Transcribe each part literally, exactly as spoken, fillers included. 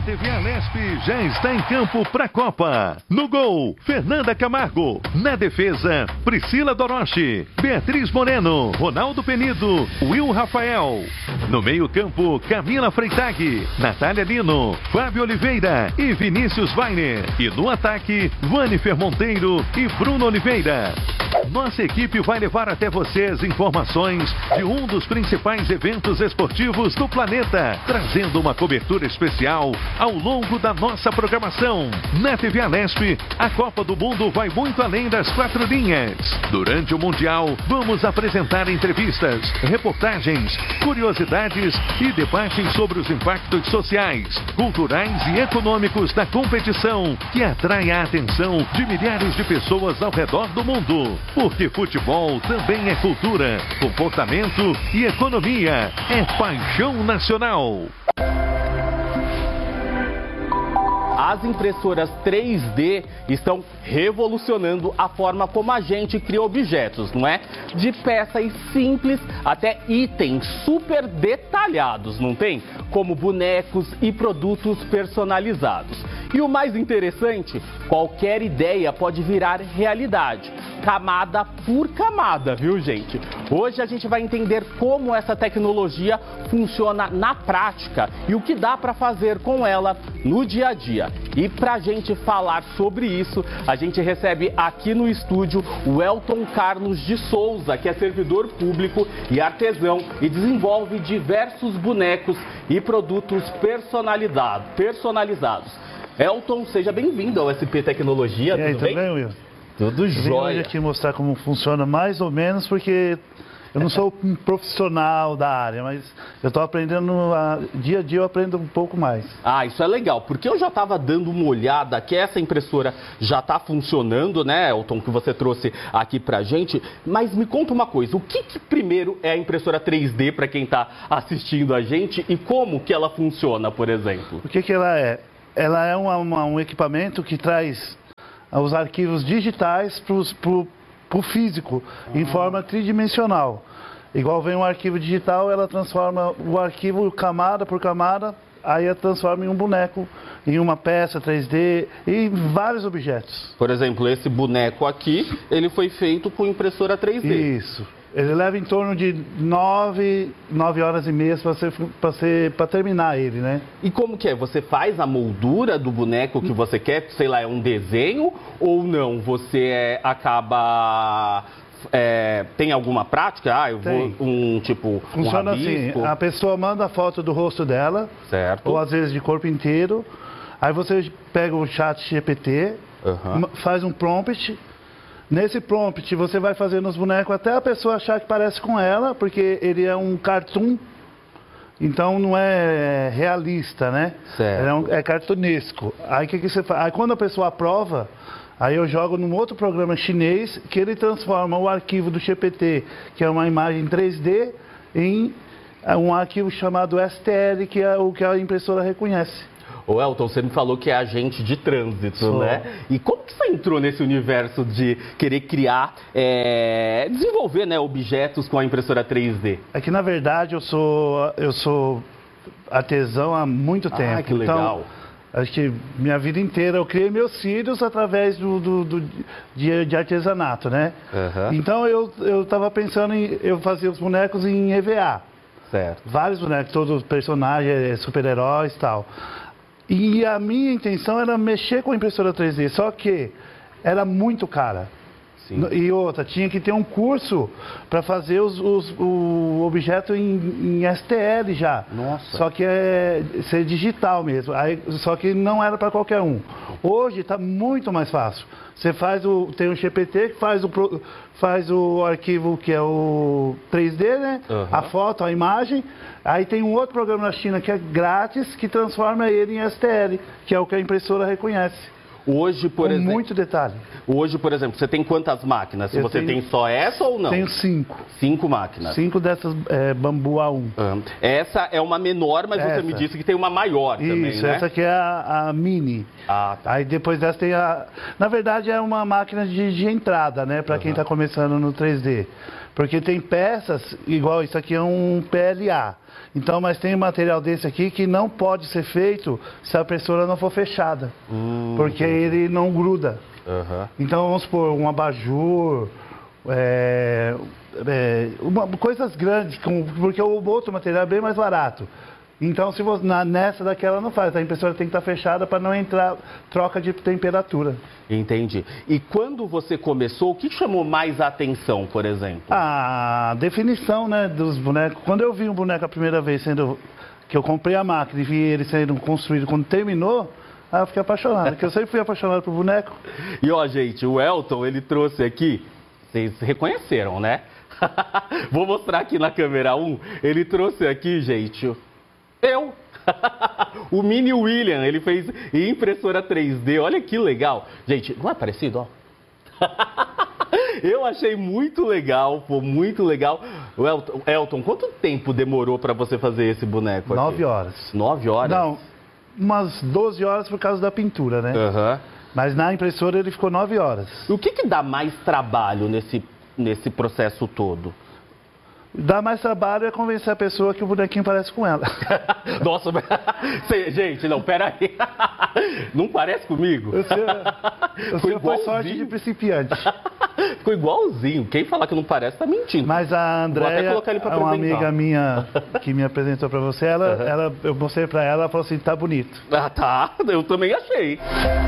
T V Alesp já está em campo para a Copa. No gol, Fernanda Camargo. Na defesa, Priscila Doroche, Beatriz Moreno, Ronaldo Penido, Will Rafael. No meio-campo, Camila Freitag, Natália Lino, Fábio Oliveira e Vinícius Weiner. E no ataque, Vanifer Monteiro e Bruno Oliveira. Nossa equipe vai levar até você as informações de um dos principais eventos esportivos do planeta, trazendo uma cobertura especial ao longo da nossa programação. Na T V Alesp, a Copa do Mundo vai muito além das quatro linhas. Durante o Mundial, vamos apresentar entrevistas, reportagens, curiosidades e debates sobre os impactos sociais, culturais e econômicos da competição, que atrai a atenção de milhares de pessoas ao redor do mundo. Porque futebol também é cultura, comportamento e economia. É paixão nacional. As impressoras três D estão revolucionando a forma como a gente cria objetos, não é? De peças simples até itens super detalhados, não tem? Como bonecos e produtos personalizados. E o mais interessante, qualquer ideia pode virar realidade, camada por camada, viu, gente? Hoje a gente vai entender como essa tecnologia funciona na prática e o que dá para fazer com ela no dia a dia. E para a gente falar sobre isso, a gente recebe aqui no estúdio o Elton Carlos de Souza, que é servidor público e artesão e desenvolve diversos bonecos e produtos personalizados. personalizados. Elton, seja bem-vindo ao S P Tecnologia, e aí, tudo bem? Tudo bem, Will? Tudo jóia. Eu vim hoje aqui mostrar como funciona mais ou menos, porque eu não sou um profissional da área, mas eu estou aprendendo, a, dia a dia eu aprendo um pouco mais. Ah, isso é legal, porque eu já estava dando uma olhada que essa impressora já está funcionando, né, Elton, que você trouxe aqui pra gente, mas me conta uma coisa, o que, que primeiro é a impressora três D para quem está assistindo a gente e como que ela funciona, por exemplo? O que, que ela é? Ela é uma, uma, um equipamento que traz os arquivos digitais para o físico, ah. em forma tridimensional. Igual vem um arquivo digital, ela transforma o arquivo camada por camada, aí ela transforma em um boneco, em uma peça três D, e em vários objetos. Por exemplo, esse boneco aqui, ele foi feito com impressora três D. Isso. Ele leva em torno de nove, nove horas e meia para terminar ele, né? E como que é? Você faz a moldura do boneco que você quer? Sei lá, é um desenho ou não? Você é, acaba... É, tem alguma prática? Ah, eu tem. vou um tipo Funciona um rabisco. assim, a pessoa manda a foto do rosto dela, certo. Ou às vezes de corpo inteiro. Aí você pega o chat G P T, uhum. faz um prompt. Nesse prompt você vai fazendo os bonecos até a pessoa achar que parece com ela, porque ele é um cartoon, então não é realista, né? Certo. É, um, é cartunesco. Aí o que, que você faz? Aí quando a pessoa aprova, aí eu jogo num outro programa chinês que ele transforma o arquivo do G P T, que é uma imagem três D, em um arquivo chamado S T L, que é o que a impressora reconhece. Ô Elton, você me falou que é agente de trânsito, Sou. né? E como que você entrou nesse universo de querer criar, é, desenvolver, né, objetos com a impressora três D? É que, na verdade, eu sou, eu sou artesão há muito tempo. Ah, que legal. Então, acho que minha vida inteira eu criei meus filhos através do, do, do de, de artesanato, né? Uhum. Então, eu estava pensando em eu fazer os bonecos em E V A. Certo. Vários bonecos, todos os personagens, super-heróis e tal. E a minha intenção era mexer com a impressora três D, só que era muito cara. Sim. E outra, tinha que ter um curso para fazer os, os, o objeto em, em S T L já. Nossa. Só que é ser digital mesmo. Aí, só que não era para qualquer um. Hoje está muito mais fácil. Você faz o. Tem o G P T que faz o, faz o arquivo que é o três D, né? Uhum. A foto, a imagem. Aí tem um outro programa na China que é grátis, que transforma ele em S T L, que é o que a impressora reconhece. Hoje, por Com exemplo... muito detalhe. Hoje, por exemplo, você tem quantas máquinas? Eu você tenho, tem só essa ou não? Tenho cinco. Cinco máquinas? Cinco dessas é, bambu A um. Uhum. Essa é uma menor, mas essa. Você me disse que tem uma maior Isso, também, né? Essa aqui é a, a mini. Ah, tá. Aí depois dessa tem a... Na verdade é uma máquina de, de entrada, né? Para uhum. quem está começando no três D. Porque tem peças, igual isso aqui é um P L A. Então, mas tem um material desse aqui que não pode ser feito se a impressora não for fechada. Hum, porque ele não gruda. Uhum. Então, vamos supor, um abajur, é, é, uma, coisas grandes, com, porque o outro material é bem mais barato. Então, se você, na, nessa daqui ela não faz, a impressora tem que estar fechada para não entrar troca de temperatura. Entendi. E quando você começou, o que chamou mais a atenção, por exemplo? A definição, né, dos bonecos. Quando eu vi um boneco a primeira vez, sendo que eu comprei a máquina e vi ele sendo construído, quando terminou, aí eu fiquei apaixonado, porque eu sempre fui apaixonado por boneco. E ó, gente, o Elton, ele trouxe aqui, vocês reconheceram, né? Vou mostrar aqui na câmera um, ele trouxe aqui, gente... Eu, o Mini William, ele fez em impressora três D, olha que legal. Gente, não é parecido, ó? Eu achei muito legal, pô, muito legal. Elton, Elton, quanto tempo demorou para você fazer esse boneco aqui? Nove horas. Nove horas? Não, umas doze horas por causa da pintura, né? Uhum. Mas na impressora ele ficou nove horas. E o que que dá mais trabalho nesse, nesse processo todo? Dá mais trabalho é convencer a pessoa que o bonequinho parece com ela. Nossa, mas... gente, não, peraí. Não parece comigo? Você, você foi sorte de principiante. Ficou igualzinho. Quem falar que não parece tá mentindo. Mas a Andréia, uma amiga minha que me apresentou pra você, ela, uhum. ela, eu mostrei pra ela, ela falou assim, tá bonito. Ah, tá. Eu também achei.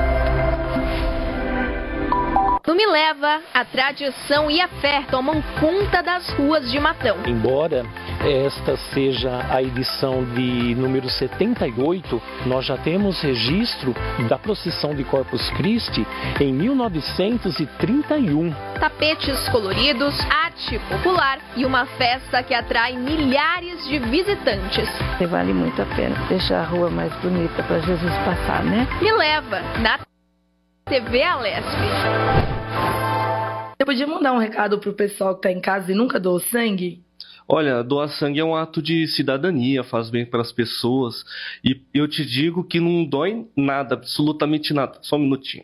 No Me Leva, a tradição e a fé tomam conta das ruas de Matão. Embora esta seja a edição de número setenta e oito, nós já temos registro da procissão de Corpus Christi em mil novecentos e trinta e um. Tapetes coloridos, arte popular e uma festa que atrai milhares de visitantes. Vale muito a pena deixar a rua mais bonita para Jesus passar, né? Me Leva, na T V Alesp. Você podia mandar um recado pro pessoal que tá em casa e nunca doou sangue? Olha, doar sangue é um ato de cidadania, faz bem para as pessoas. E eu te digo que não dói nada, absolutamente nada. Só um minutinho.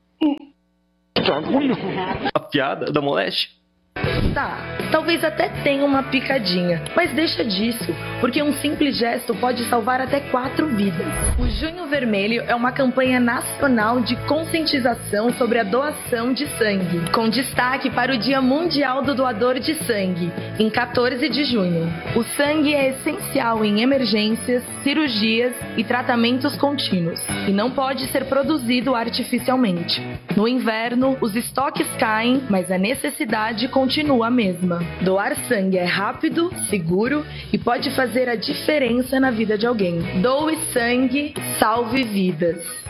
A piada da moléstia? Tá, talvez até tenha uma picadinha, mas deixa disso, porque um simples gesto pode salvar até quatro vidas. O Junho Vermelho é uma campanha nacional de conscientização sobre a doação de sangue, com destaque para o Dia Mundial do Doador de Sangue, em quatorze de junho. O sangue é essencial em emergências, cirurgias e tratamentos contínuos, e não pode ser produzido artificialmente. No inverno, os estoques caem, mas a necessidade continua a mesma. Doar sangue é rápido, seguro e pode fazer a diferença na vida de alguém. Doe sangue, salve vidas.